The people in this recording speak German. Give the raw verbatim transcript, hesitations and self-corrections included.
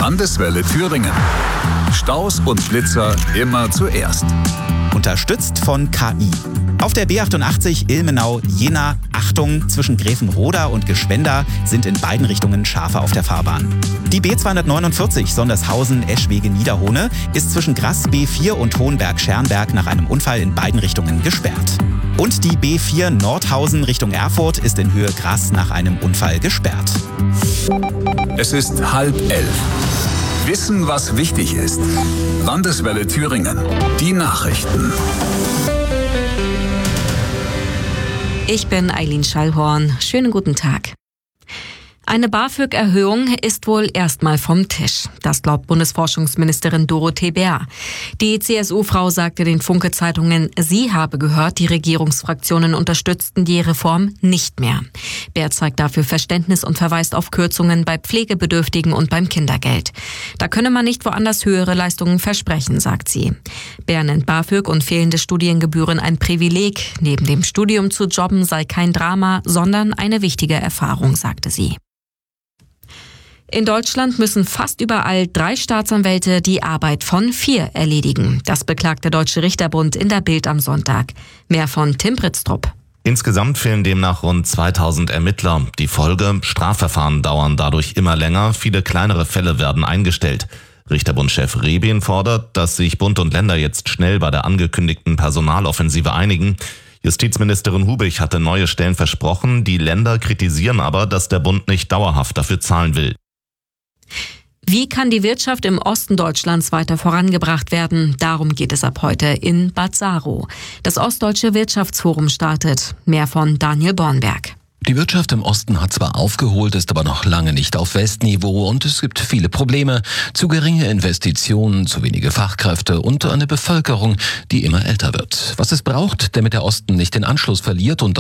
Landeswelle Thüringen. Staus und Blitzer immer zuerst. Unterstützt von K I. Auf der B achtundachtzig Ilmenau-Jena, Achtung, zwischen Gräfenroda und Gschwenda sind in beiden Richtungen Schafe auf der Fahrbahn. Die B zweihundertneunundvierzig Sondershausen-Eschwege-Niederhohne ist zwischen Grass B vier und Hohenberg-Schermberg nach einem Unfall in beiden Richtungen gesperrt. Und die B vier Nordhausen Richtung Erfurt ist in Höhe Grass nach einem Unfall gesperrt. Es ist halb elf. Wissen, was wichtig ist. Landeswelle Thüringen. Die Nachrichten. Ich bin Eileen Schallhorn. Schönen guten Tag. Eine BAföG-Erhöhung ist wohl erstmal vom Tisch. Das glaubt Bundesforschungsministerin Dorothee Bär. Die C S U-Frau sagte den Funke-Zeitungen, sie habe gehört, die Regierungsfraktionen unterstützten die Reform nicht mehr. Bär zeigt dafür Verständnis und verweist auf Kürzungen bei Pflegebedürftigen und beim Kindergeld. Da könne man nicht woanders höhere Leistungen versprechen, sagt sie. Bär nennt BAföG und fehlende Studiengebühren ein Privileg. Neben dem Studium zu jobben sei kein Drama, sondern eine wichtige Erfahrung, sagte sie. In Deutschland müssen fast überall drei Staatsanwälte die Arbeit von vier erledigen. Das beklagt der Deutsche Richterbund in der Bild am Sonntag. Mehr von Tim Pritztrup. Insgesamt fehlen demnach rund zweitausend Ermittler. Die Folge: Strafverfahren dauern dadurch immer länger, viele kleinere Fälle werden eingestellt. Richterbundchef Rebien fordert, dass sich Bund und Länder jetzt schnell bei der angekündigten Personaloffensive einigen. Justizministerin Hubich hatte neue Stellen versprochen, die Länder kritisieren aber, dass der Bund nicht dauerhaft dafür zahlen will. Wie kann die Wirtschaft im Osten Deutschlands weiter vorangebracht werden? Darum geht es ab heute in Bad Saro. Das Ostdeutsche Wirtschaftsforum startet. Mehr von Daniel Bornberg. Die Wirtschaft im Osten hat zwar aufgeholt, ist aber noch lange nicht auf Westniveau und es gibt viele Probleme. Zu geringe Investitionen, zu wenige Fachkräfte und eine Bevölkerung, die immer älter wird. Was es braucht, damit der Osten nicht den Anschluss verliert und